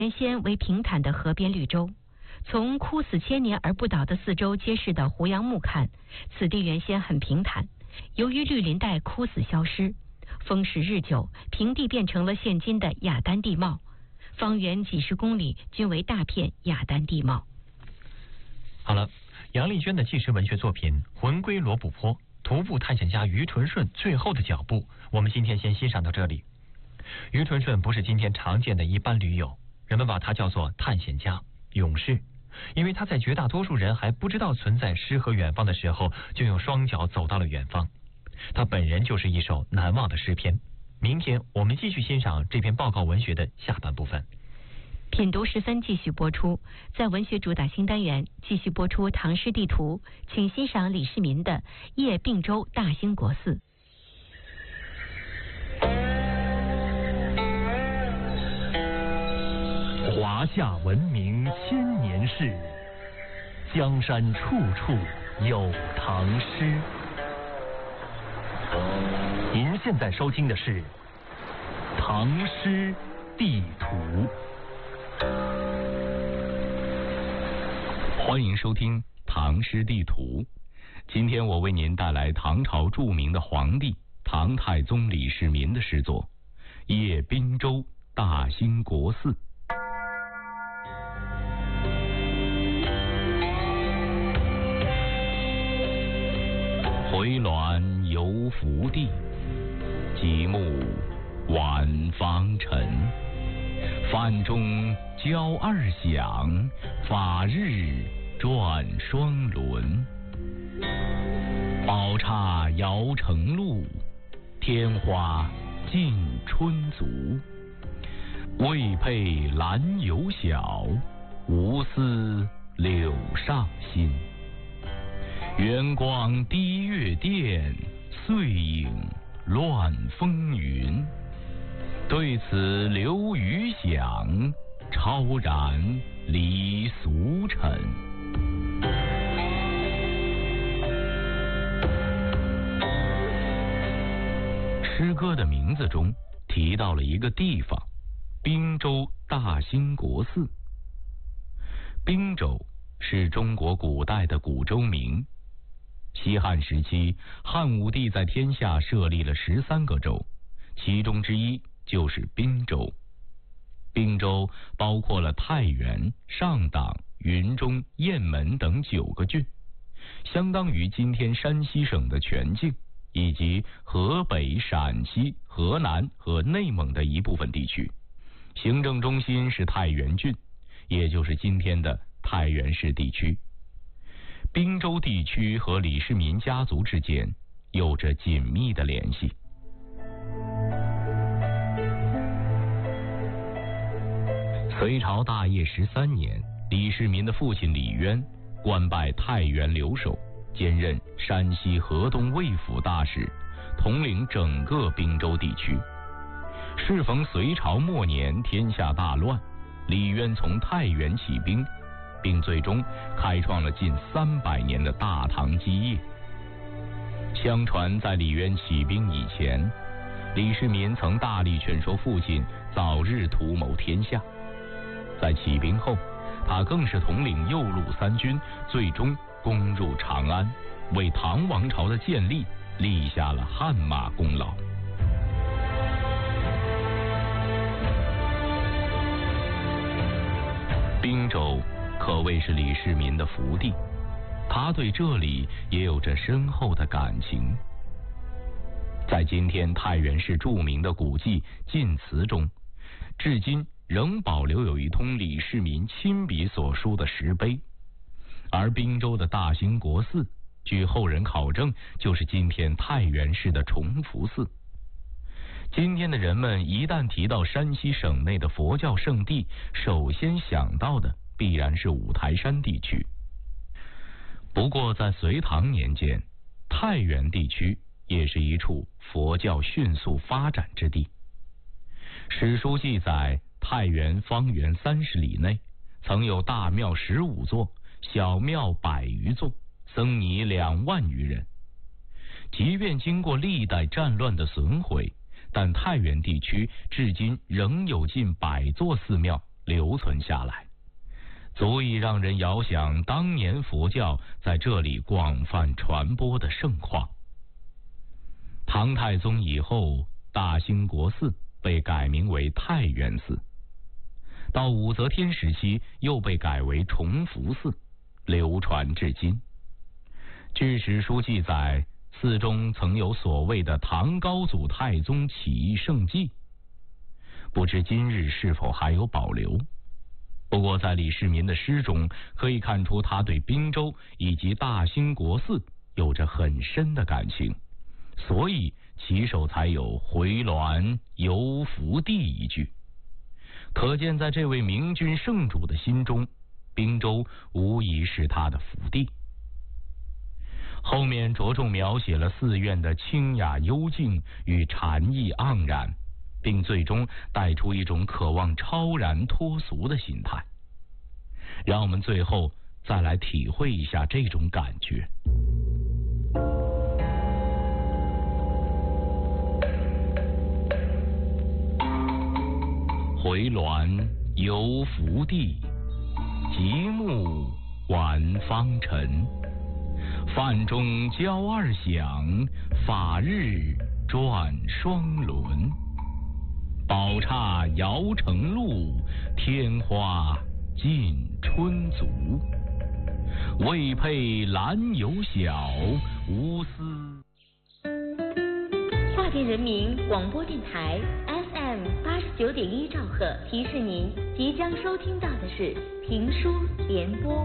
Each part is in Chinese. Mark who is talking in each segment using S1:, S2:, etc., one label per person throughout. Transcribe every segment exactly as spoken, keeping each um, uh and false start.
S1: 原先为平坦的河边绿洲，从枯死千年而不倒的四周皆是的胡杨木看，此地原先很平坦，由于绿林带枯死消失，风蚀日久，平地变成了现今的雅丹地貌，方圆几十公里均为大片雅丹地貌。
S2: 好了，杨丽娟的纪实文学作品《魂归罗布泊》，徒步探险家于纯顺最后的脚步，我们今天先欣赏到这里。于纯顺不是今天常见的一般驴友，人们把他叫做探险家、勇士，因为他在绝大多数人还不知道存在诗和远方的时候，就用双脚走到了远方。他本人就是一首难忘的诗篇。明天我们继续欣赏这篇报告文学的下半部分。
S1: 品读十分继续播出，在文学主打新单元继续播出唐诗地图，请欣赏李世民的《谒并州大兴国寺》。
S3: 华夏文明千年事，江山处处有唐诗。您现在收听的是《唐诗地图》。
S4: 欢迎收听《唐诗地图》。今天我为您带来唐朝著名的皇帝唐太宗李世民的诗作《谒宾州大兴国寺》。回銮游福地，极目晚方沉。泛中交二响，法日转双轮。宝刹遥城路，天花近春足。未配兰有小，无思柳上新。元光低月殿，碎影乱风云。对此留余响，超然离俗尘。诗歌的名字中提到了一个地方，滨州大兴国寺。滨州是中国古代的古州名。西汉时期，汉武帝在天下设立了十三个州，其中之一就是滨州。滨州包括了太原、上党、云中、雁门等九个郡，相当于今天山西省的全境，以及河北、陕西、河南和内蒙的一部分地区。行政中心是太原郡，也就是今天的太原市地区。滨州地区和李世民家族之间有着紧密的联系。隋朝大业十三年，李世民的父亲李渊官拜太原留守，兼任山西河东卫府大使，统领整个滨州地区。适逢隋朝末年天下大乱，李渊从太原起兵，并最终开创了近三百年的大唐基业。相传在李渊起兵以前，李世民曾大力劝说父亲早日图谋天下。在起兵后，他更是统领右路三军，最终攻入长安，为唐王朝的建立立下了汗马功劳。滨州可谓是李世民的福地，他对这里也有着深厚的感情。在今天太原市著名的古迹晋祠中，至今仍保留有一通李世民亲笔所书的石碑。而滨州的大兴国寺，据后人考证，就是今天太原市的崇福寺。今天的人们一旦提到山西省内的佛教圣地，首先想到的必然是五台山地区。不过在隋唐年间，太原地区也是一处佛教迅速发展之地。史书记载，太原方圆三十里内曾有大庙十五座，小庙百余座，僧尼两万余人。即便经过历代战乱的损毁，但太原地区至今仍有近百座寺庙留存下来，足以让人遥想当年佛教在这里广泛传播的盛况。唐太宗以后，大兴国寺被改名为太原寺，到武则天时期又被改为崇福寺，流传至今。据史书记载，寺中曾有所谓的唐高祖太宗起义圣迹，不知今日是否还有保留。不过在李世民的诗中可以看出，他对滨州以及大兴国寺有着很深的感情，所以其首才有回銮游福地一句。可见在这位明君圣主的心中，滨州无疑是他的福地。后面着重描写了寺院的清雅幽静与禅意盎然，并最终带出一种渴望超然脱俗的心态。让我们最后再来体会一下这种感觉。回銮游福地，极目晚方尘。泛中交二响，法日转双轮。宝刹摇城路，天花尽春足。未配兰有小，无私。
S5: 大连人民广播电台 F M 八十九点一兆赫提示您，即将收听到的是评书联播。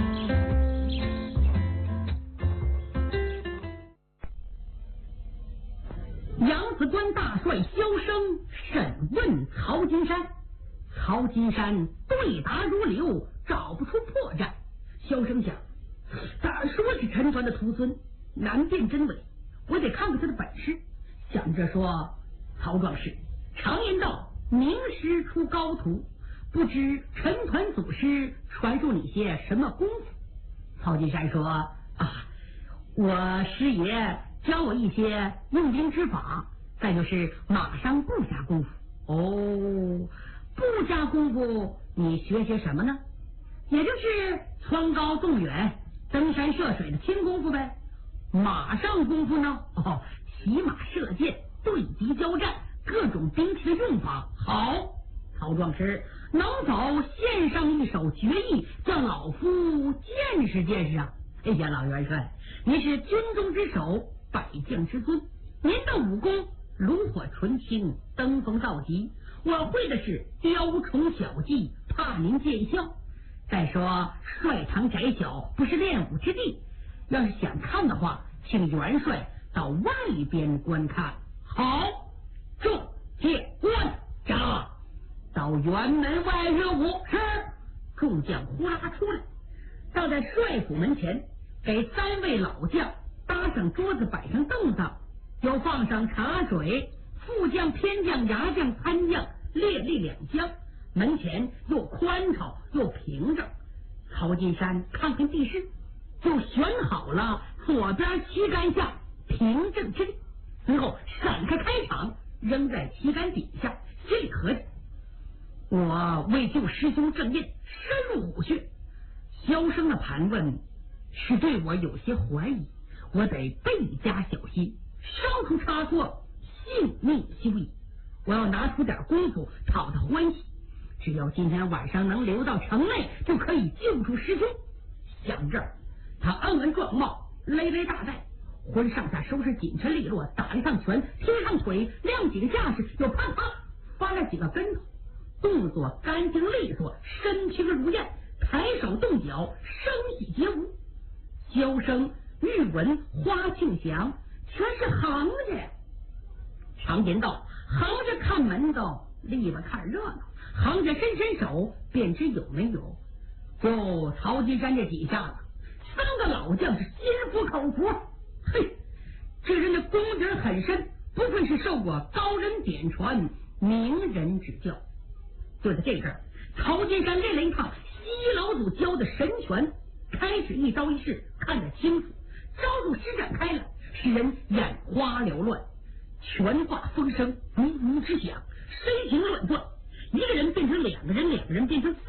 S6: 扬子关大帅萧生审问曹金山，曹金山对答如流，找不出破绽。萧生想，咋说是陈传的徒孙，难辨真伪，我得看看他的本事。想着说，曹壮士，常言道，名师出高徒，不知陈传祖师传授你些什么功夫？曹金山说啊，我师爷教我一些用兵之法，再就是马上步下功夫。哦，步下功夫你学些什么呢？也就是蹿高纵远、登山涉水的轻功夫呗。马上功夫呢？哦，骑马射箭、对敌交战，各种兵器的用法。好，曹壮士，能否献上一手绝艺，叫老夫见识见识啊？哎呀，老元帅，您是军中之首，百将之尊，您的武功炉火纯青，登峰造极，我会的是雕虫小技，怕您见笑。再说帅堂窄小，不是练武之地，要是想看的话，请元帅到外边观看。好，众借观察，到辕门外热舞。是，众将呼啦出来，到在帅府门前，给三位老将搭上桌子，摆上凳子，又放上茶水，副将、偏将、牙将、参将列立两厢，门前又宽敞又平整。曹金山看看地势，就选好了左边旗杆下平正之地，随后闪开开场，扔在旗杆底下，心里合计，我为救师兄正印，深入虎穴。萧生的盘问是对我有些怀疑，我得倍加小心，稍出差错，性命休矣。我要拿出点功夫讨他欢喜，只要今天晚上能留到城内，就可以救出师兄。想这儿，他安稳壮帽，勒勒大带，浑上下收拾紧陈利落，打一上拳，踢上腿，亮几个架势，又啪啪发了几个跟头，动作干净利索，身轻如燕，抬手动脚，声息皆无。箫声、玉文、花庆响，全是行家。常言道，行家看门道，篱笆看热闹，行家伸伸手便知有没有。就曹金山这几下子，三个老将是心服口服。嘿，这人的功底很深，不愧是受过高人点传、名人指教。就在这阵儿，曹金山练了一趟西老祖教的神拳，开始一招一式看得清楚，招数施展开了，使人眼花缭乱，拳发风声，呜呜之响，身形乱转， 一个人变成两个人，两个人变成